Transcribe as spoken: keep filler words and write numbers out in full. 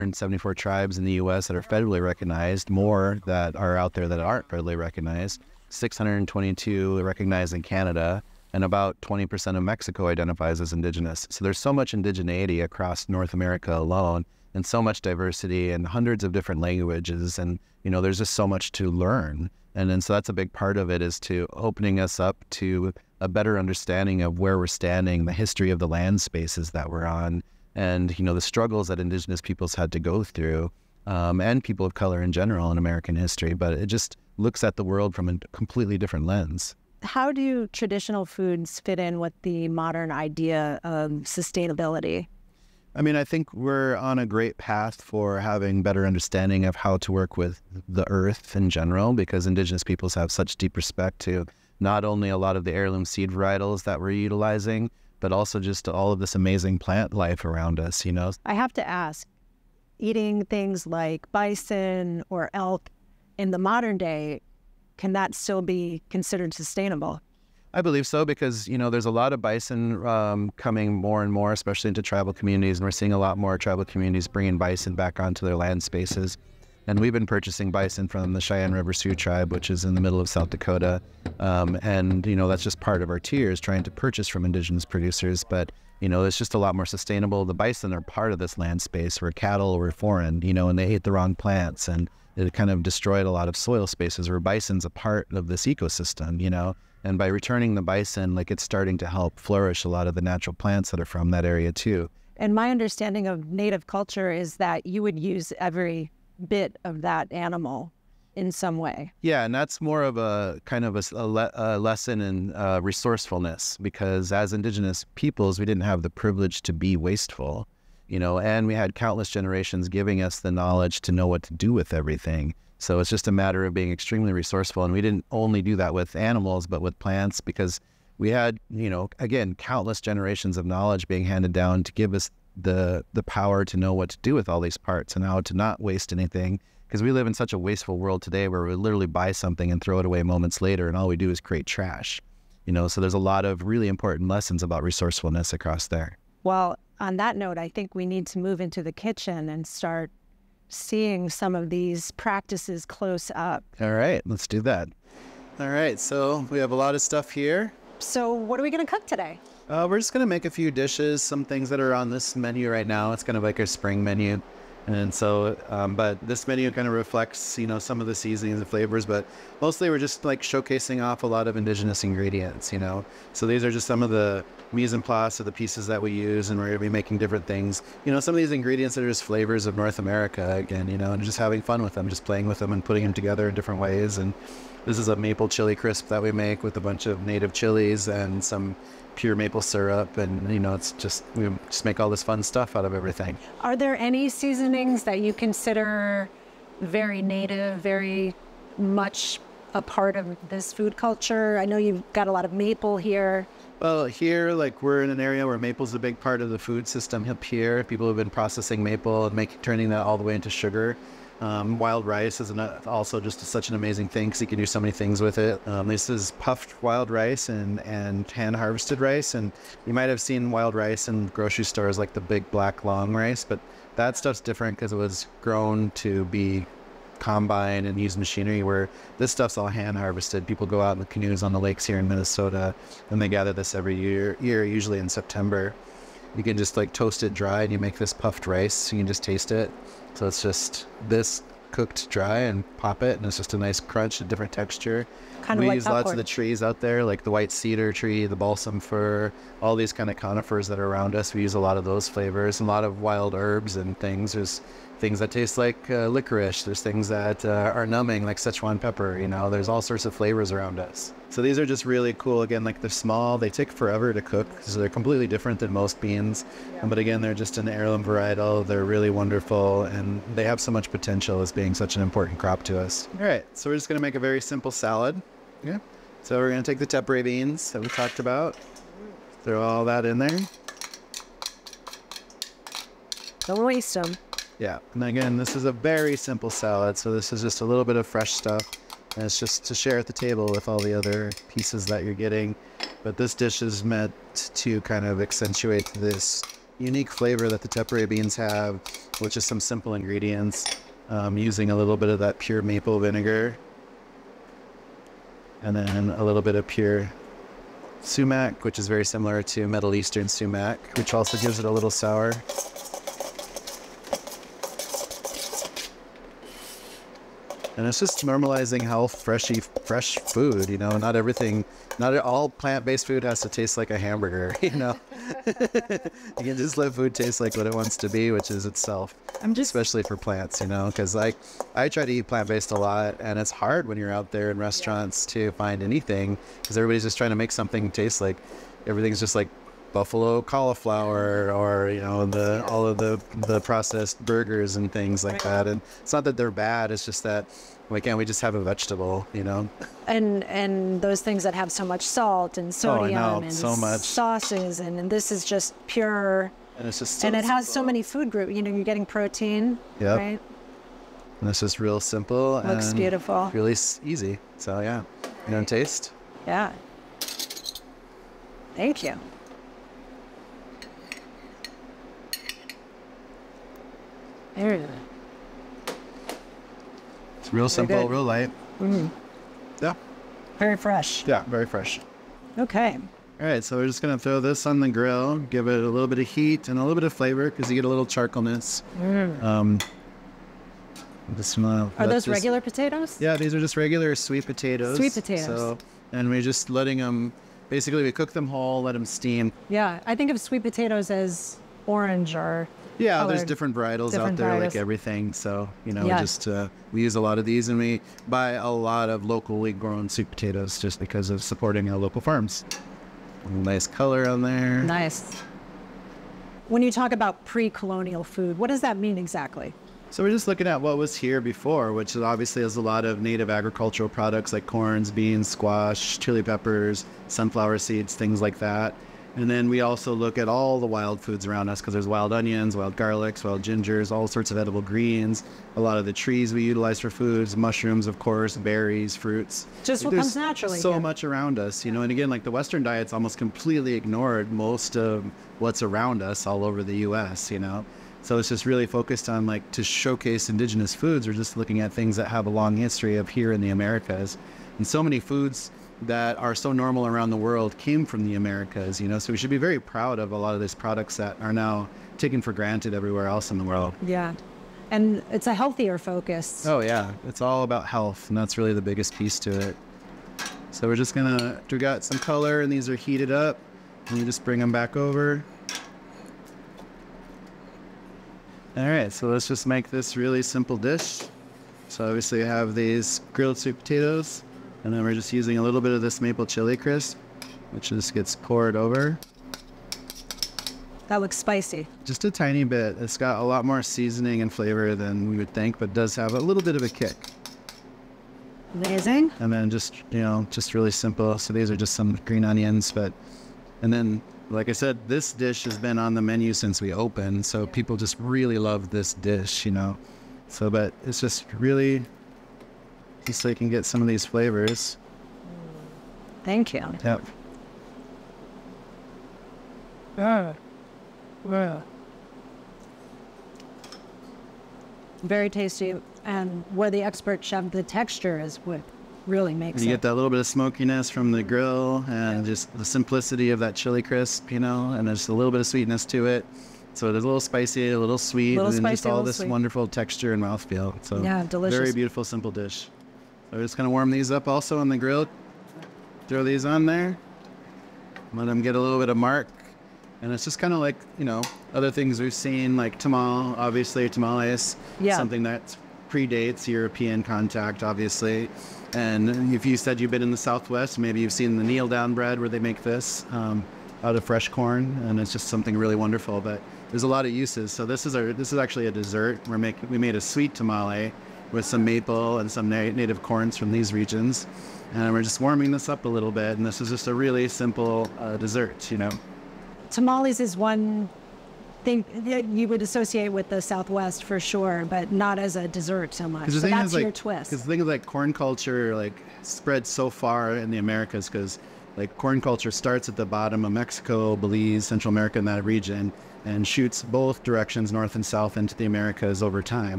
seventy-four tribes in the U S that are federally recognized, more that are out there that aren't federally recognized, six hundred twenty-two recognized in Canada, and about twenty percent of Mexico identifies as indigenous. So there's so much indigeneity across North America alone, and so much diversity and hundreds of different languages. And, you know, there's just so much to learn. And then so that's a big part of it, is to opening us up to a better understanding of where we're standing, the history of the land spaces that we're on, and, you know, the struggles that indigenous peoples had to go through, um, and people of color in general in American history. But it just looks at the world from a completely different lens. How do traditional foods fit in with the modern idea of sustainability? I mean, I think we're on a great path for having better understanding of how to work with the earth in general, because indigenous peoples have such deep respect to not only a lot of the heirloom seed varietals that we're utilizing, but also just all of this amazing plant life around us, you know? I have to ask, eating things like bison or elk in the modern day, can that still be considered sustainable? I believe so, because, you know, there's a lot of bison um, coming more and more, especially into tribal communities, and we're seeing a lot more tribal communities bringing bison back onto their land spaces. And we've been purchasing bison from the Cheyenne River Sioux tribe, which is in the middle of South Dakota. Um, and, you know, that's just part of our tiers, trying to purchase from indigenous producers. But, you know, it's just a lot more sustainable. The bison are part of this land space where cattle were foreign, you know, and they ate the wrong plants. And it kind of destroyed a lot of soil spaces where bison's a part of this ecosystem, you know. And by returning the bison, like, it's starting to help flourish a lot of the natural plants that are from that area too. And my understanding of Native culture is that you would use every bit of that animal in some way. Yeah, and that's more of a kind of a, a, le a lesson in uh, resourcefulness, because as indigenous peoples, we didn't have the privilege to be wasteful, you know, and we had countless generations giving us the knowledge to know what to do with everything. So it's just a matter of being extremely resourceful. And we didn't only do that with animals, but with plants, because we had, you know, again, countless generations of knowledge being handed down to give us the the power to know what to do with all these parts and how to not waste anything. Because we live in such a wasteful world today where we literally buy something and throw it away moments later, and all we do is create trash. You know, so there's a lot of really important lessons about resourcefulness across there. Well, on that note, I think we need to move into the kitchen and start seeing some of these practices close up. All right, let's do that. All right, so we have a lot of stuff here. So what are we going to cook today? Uh, we're just going to make a few dishes, some things that are on this menu right now. It's kind of like our spring menu. And so, um, but this menu kind of reflects, you know, some of the seasonings and flavors, but mostly we're just like showcasing off a lot of indigenous ingredients, you know. So these are just some of the mise en place of the pieces that we use, and we're going to be making different things. You know, some of these ingredients are just flavors of North America again, you know, and just having fun with them, just playing with them and putting them together in different ways. And this is a maple chili crisp that we make with a bunch of native chilies and some pure maple syrup, and, you know, it's just, we just make all this fun stuff out of everything. Are there any seasonings that you consider very native, very much a part of this food culture? I know you've got a lot of maple here. Well, here, like, we're in an area where maple's a big part of the food system up here. People have been processing maple and making, turning that all the way into sugar. Um, wild rice is an, also just such an amazing thing because you can do so many things with it. Um, this is puffed wild rice and, and hand-harvested rice, and you might have seen wild rice in grocery stores, like the big black long rice, but that stuff's different because it was grown to be combine and use machinery, where this stuff's all hand-harvested. People go out in the canoes on the lakes here in Minnesota, and they gather this every year, year usually in September. You can just like toast it dry and you make this puffed rice. You can just taste it. So it's just this cooked dry and pop it, and it's just a nice crunch, a different texture. Kind of we like use popcorn. lots of the trees out there, like the white cedar tree, the balsam fir, all these kind of conifers that are around us. We use a lot of those flavors, and a lot of wild herbs and things. There's things that taste like uh, licorice. There's things that uh, are numbing, like Szechuan pepper. You know, there's all sorts of flavors around us. So these are just really cool. Again, like, they're small. They take forever to cook, so they're completely different than most beans. Yeah. But again, they're just an heirloom varietal. They're really wonderful, and they have so much potential as being such an important crop to us. All right, so we're just going to make a very simple salad. Yeah. So we're going to take the tepary beans that we talked about, throw all that in there. Don't waste them. Yeah, and again, this is a very simple salad, so this is just a little bit of fresh stuff, and it's just to share at the table with all the other pieces that you're getting. But this dish is meant to kind of accentuate this unique flavor that the tempura beans have, which is some simple ingredients, um, using a little bit of that pure maple vinegar, and then a little bit of pure sumac, which is very similar to Middle Eastern sumac, which also gives it a little sour. And it's just normalizing health, freshy, fresh food, you know, not everything, not all plant-based food has to taste like a hamburger, you know. You can just let food taste like what it wants to be, which is itself. I'm just, especially for plants, you know, because like I try to eat plant-based a lot, and it's hard when you're out there in restaurants to find anything, because everybody's just trying to make something taste like everything's just like buffalo cauliflower, or you know, the all of the the processed burgers and things like that. And it's not that they're bad, it's just that why can't we just have a vegetable, you know? And and those things that have so much salt and sodium, oh, I know, and so much sauces, and, and this is just pure. And it's just so and it has simple. so many food groups. You know, you're getting protein, yep. right? And it's just real simple. Looks and beautiful. Really easy. So yeah, you know, taste. Yeah. Thank you. There it is. It's real simple, real light. Mm. Yeah. Very fresh. Yeah, very fresh. Okay. All right, so we're just gonna throw this on the grill, give it a little bit of heat and a little bit of flavor, because you get a little charcoalness. Mm. Um, this one, are those just, regular potatoes? Yeah, these are just regular sweet potatoes. Sweet potatoes. So, and we're just letting them, basically we cook them whole, let them steam. Yeah, I think of sweet potatoes as orange or Yeah, colored. There's different varietals different out there, varietals. like everything. So, you know, Yeah. we just, uh, we use a lot of these, and we buy a lot of locally grown sweet potatoes just because of supporting our local farms. Nice color on there. Nice. When you talk about pre-colonial food, what does that mean exactly? So we're just looking at what was here before, which is obviously has a lot of native agricultural products like corns, beans, squash, chili peppers, sunflower seeds, things like that. And then we also look at all the wild foods around us, because there's wild onions, wild garlics, wild gingers, all sorts of edible greens. A lot of the trees we utilize for foods, mushrooms, of course, berries, fruits. Just what There's comes naturally so here. much around us, you know. And again, like the Western diet's almost completely ignored most of what's around us all over the U S, you know. So it's just really focused on like to showcase indigenous foods. We're just looking at things that have a long history of here in the Americas. And so many foods that are so normal around the world came from the Americas, you know, so we should be very proud of a lot of these products that are now taken for granted everywhere else in the world. Yeah. And it's a healthier focus. Oh yeah, it's all about health, and that's really the biggest piece to it. So we're just gonna, we got some color and these are heated up, and you just bring them back over. All right, so let's just make this really simple dish. So obviously I have these grilled sweet potatoes, and then we're just using a little bit of this maple chili crisp, which just gets poured over. That looks spicy. Just a tiny bit. It's got a lot more seasoning and flavor than we would think, but does have a little bit of a kick. Amazing. And then just, you know, just really simple. So these are just some green onions, but, and then, like I said, this dish has been on the menu since we opened, so people just really love this dish, you know. So, but it's just really, just so you can get some of these flavors. Thank you. Yep. Yeah. Yeah. Very tasty, and where the expert chef, the texture is what really makes You it. get that little bit of smokiness from the grill, and just the simplicity of that chili crisp, you know, and there's a little bit of sweetness to it. So there's a little spicy, a little sweet, Little and then spicy, just all little this sweet. wonderful texture and mouthfeel. So Yeah, delicious. very beautiful, simple dish. So we're just gonna warm these up also on the grill. Throw these on there. Let them get a little bit of mark. And it's just kind of like, you know, other things we've seen, like tamal, obviously tamales, Yeah. something that predates European contact, obviously. And if you said you've been in the Southwest, maybe you've seen the kneel down bread where they make this um, out of fresh corn, and it's just something really wonderful. But there's a lot of uses. So this is our, this is actually a dessert. We're making, we made a sweet tamale with some maple and some na- native corns from these regions, and we're just warming this up a little bit. And this is just a really simple uh, dessert, you know. Tamales is one thing that you would associate with the Southwest for sure, but not as a dessert so much. Because the So thing that's is, like, your twist. Because the thing is, like, corn culture, like, spread so far in the Americas, because, like, corn culture starts at the bottom of Mexico, Belize, Central America, in that region, and shoots both directions, north and south, into the Americas over time.